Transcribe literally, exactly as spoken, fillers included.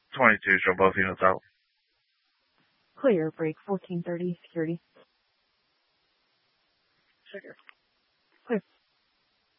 twenty-two, show both units out. Clear, break fourteen thirty, security. Trigger.